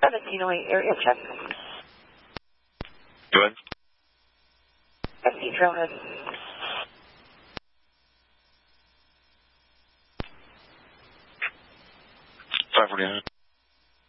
1708 area check. Go ahead. FD Trailhead. 549.